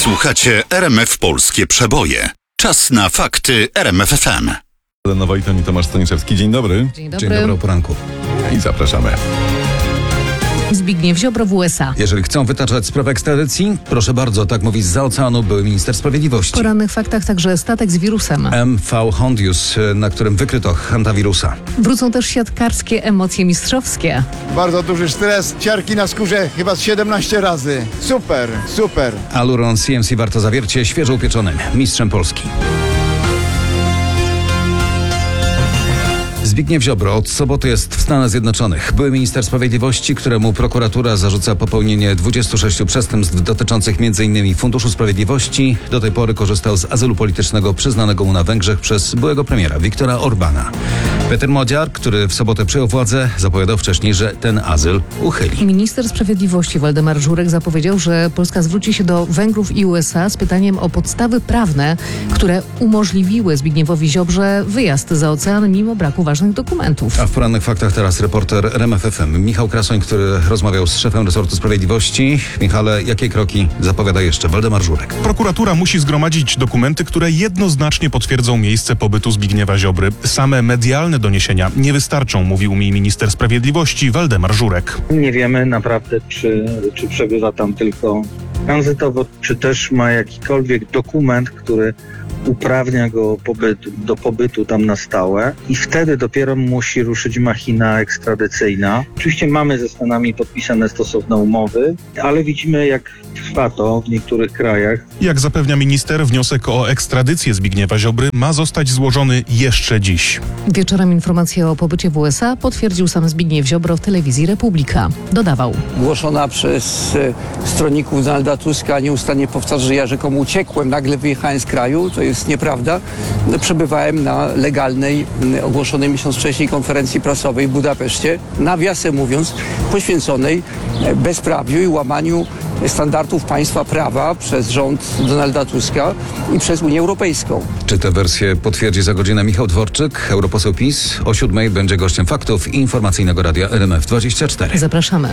Słuchacie RMF Polskie Przeboje. Czas na fakty RMF FM. Elena Wojton i Tomasz Staniszewski. Dzień dobry. Dzień dobry. Dzień dobry o poranku. I zapraszamy. Zbigniew Ziobro w USA. Jeżeli chcą wytaczać sprawę ekstradycji, proszę bardzo, tak mówi zza oceanu były minister sprawiedliwości. W porannych faktach także statek z wirusem. MV Hondius, na którym wykryto hantawirusa. Wrócą też siatkarskie emocje mistrzowskie. Bardzo duży stres, ciarki na skórze chyba z 17 razy. Super, super. Aluron CMC warto zawiercie świeżo upieczonym mistrzem Polski. Zbigniew Ziobro od soboty jest w Stanach Zjednoczonych. Były minister sprawiedliwości, któremu prokuratura zarzuca popełnienie 26 przestępstw dotyczących m.in. Funduszu Sprawiedliwości. Do tej pory korzystał z azylu politycznego przyznanego mu na Węgrzech przez byłego premiera Viktora Orbana. Peter Modziar, który w sobotę przejął władzę, zapowiadał wcześniej, że ten azyl uchyli. Minister sprawiedliwości Waldemar Żurek zapowiedział, że Polska zwróci się do Węgrów i USA z pytaniem o podstawy prawne, które umożliwiły Zbigniewowi Ziobrze wyjazd za ocean mimo braku ważnych dokumentów. A w porannych faktach teraz reporter RMF FM Michał Krasoń, który rozmawiał z szefem resortu sprawiedliwości. Michale, jakie kroki zapowiada jeszcze Waldemar Żurek? Prokuratura musi zgromadzić dokumenty, które jednoznacznie potwierdzą miejsce pobytu Zbigniewa Ziobry. Same medialne doniesienia nie wystarczą, mówił mi minister sprawiedliwości Waldemar Żurek. Nie wiemy naprawdę, czy przebywa tam tylko tranzytowo, czy też ma jakikolwiek dokument, który uprawnia go do pobytu tam na stałe i wtedy dopiero musi ruszyć machina ekstradycyjna. Oczywiście mamy ze Stanami podpisane stosowne umowy, ale widzimy, jak trwa to w niektórych krajach. Jak zapewnia minister, wniosek o ekstradycję Zbigniewa Ziobry ma zostać złożony jeszcze dziś. Wieczorem informację o pobycie w USA potwierdził sam Zbigniew Ziobro w telewizji Republika. Dodawał: Głoszona przez stronników Donalda Tuska nieustannie powtarza, że ja rzekomo uciekłem, nagle wyjechałem z kraju. To jest nieprawda. Przebywałem na legalnej, ogłoszonej miesiąc wcześniej konferencji prasowej w Budapeszcie, nawiasem mówiąc, poświęconej bezprawiu i łamaniu standardów państwa prawa przez rząd Donalda Tuska i przez Unię Europejską. Czy tę wersję potwierdzi za godzinę Michał Dworczyk, europoseł PiS? O 7:00 będzie gościem faktów i informacyjnego radia RMF24. Zapraszamy.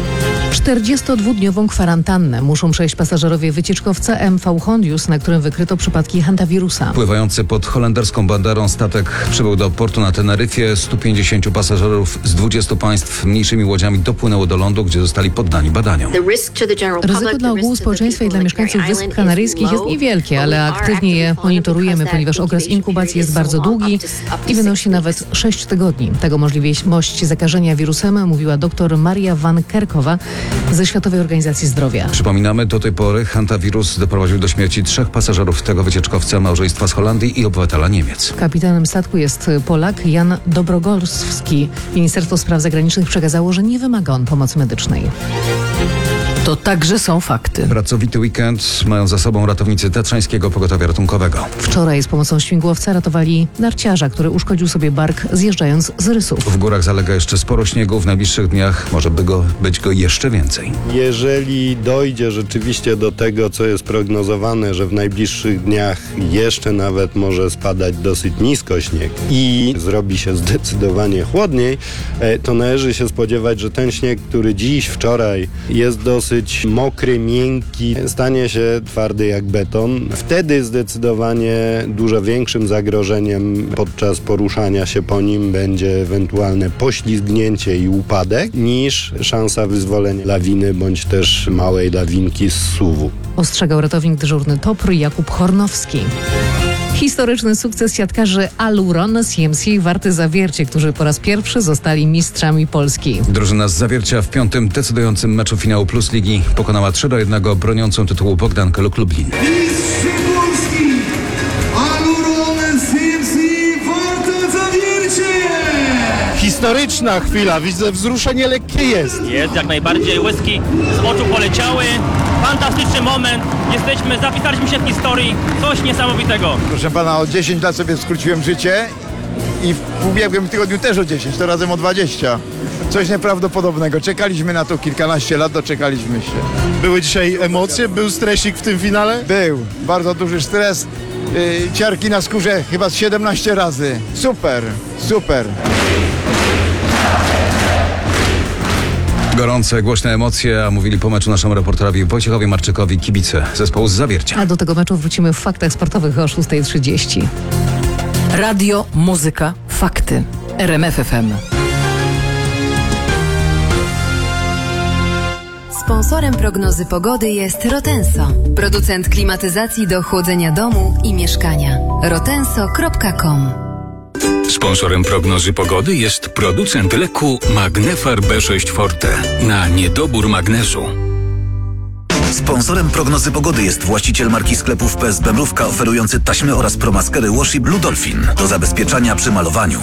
42-dniową kwarantannę muszą przejść pasażerowie wycieczkowca MV Hondius, na którym wykryto przypadki hantawirusa. Pływający pod holenderską banderą statek przybył do portu na Teneryfie. 150 pasażerów z 20 państw mniejszymi łodziami dopłynęło do lądu, gdzie zostali poddani badaniom. Ryzyko dla ogółu społeczeństwa i dla mieszkańców Wysp Kanaryjskich jest niewielkie, ale aktywnie je monitorujemy, ponieważ okres inkubacji jest bardzo długi i wynosi nawet 6 tygodni. Tego możliwość zakażenia wirusem mówiła dr Maria Van Kerkowa ze Światowej Organizacji Zdrowia. Przypominamy, do tej pory hantawirus doprowadził do śmierci 3 pasażerów tego wycieczkowca, małżeństwa z Holandii i obywatela Niemiec. Kapitanem statku jest Polak Jan Dobrogolski. Ministerstwo Spraw Zagranicznych przekazało, że nie wymaga on pomocy medycznej. To także są fakty. Pracowity weekend mają za sobą ratownicy Tatrzańskiego Pogotowia Ratunkowego. Wczoraj z pomocą śmigłowca ratowali narciarza, który uszkodził sobie bark zjeżdżając z rysów. W górach zalega jeszcze sporo śniegu. W najbliższych dniach może być go jeszcze więcej. Jeżeli dojdzie rzeczywiście do tego, co jest prognozowane, że w najbliższych dniach jeszcze nawet może spadać dosyć nisko śnieg i zrobi się zdecydowanie chłodniej, to należy się spodziewać, że ten śnieg, który dziś, wczoraj jest dosyć mokry, miękki, stanie się twardy jak beton. Wtedy zdecydowanie dużo większym zagrożeniem podczas poruszania się po nim będzie ewentualne poślizgnięcie i upadek, niż szansa wyzwolenia lawiny bądź też małej lawinki z suwu. Ostrzegał ratownik dyżurny TOPR Jakub Hornowski. Historyczny sukces siatkarzy Aluron CMC warty zawiercie, którzy po raz pierwszy zostali mistrzami Polski. Drużyna z Zawiercia w 5. decydującym meczu finału Plus Ligi pokonała 3-1 broniącą tytułu Bogdankę Lublin. Mistrz Polski! Aluron CMC warto zawiercie! Historyczna chwila, widzę, wzruszenie lekkie jest. Jest jak najbardziej, łezki z oczu poleciały. Fantastyczny moment, zapisaliśmy się w historii, coś niesamowitego. Proszę pana, o 10 lat sobie skróciłem życie i w ubiegłym tygodniu też o 10, to razem o 20. Coś nieprawdopodobnego. Czekaliśmy na to kilkanaście lat, doczekaliśmy się. Były dzisiaj emocje? Był stresik w tym finale? Był, bardzo duży stres. Ciarki na skórze chyba z 17 razy. Super, super. Gorące, głośne emocje, a mówili po meczu naszemu reporterowi Wojciechowi Marczykowi kibice zespołu z Zawiercia. A do tego meczu wrócimy w faktach sportowych o 6:30. Radio, muzyka, fakty. RMF FM. Sponsorem prognozy pogody jest Rotenso, producent klimatyzacji do chłodzenia domu i mieszkania. rotenso.com. Sponsorem prognozy pogody jest producent leku Magnefar B6 Forte na niedobór magnezu. Sponsorem prognozy pogody jest właściciel marki sklepów PSB Mrówka oferujący taśmy oraz promaskery Washi Blue Dolphin do zabezpieczania przy malowaniu.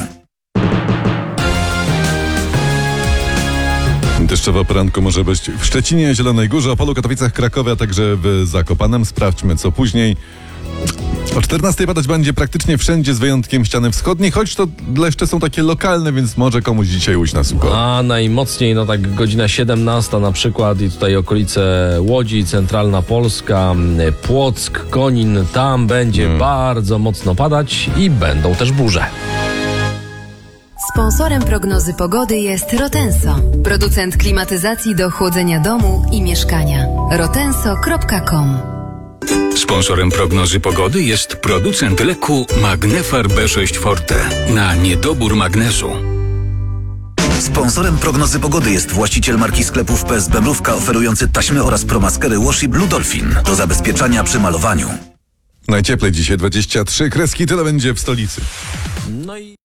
Deszczowo poranku może być w Szczecinie, Zielonej Górze, Opolu, Katowicach, Krakowie, a także w Zakopanem. Sprawdźmy co później. O 14 padać będzie praktycznie wszędzie z wyjątkiem ściany wschodniej, choć to deszcze są takie lokalne, więc może komuś dzisiaj ujść na sucho. A najmocniej, tak godzina 17 na przykład i tutaj okolice Łodzi, centralna Polska, Płock, Konin, tam będzie bardzo mocno padać i będą też burze. Sponsorem prognozy pogody jest Rotenso, producent klimatyzacji do chłodzenia domu i mieszkania. rotenso.com. Sponsorem prognozy pogody jest producent leku Magnefar B6 Forte na niedobór magnezu. Sponsorem prognozy pogody jest właściciel marki sklepów PSB Mrówka oferujący taśmy oraz promaskery Washi Blue Dolphin do zabezpieczania przy malowaniu. Najcieplej dzisiaj 23 kreski, tyle będzie w stolicy. No i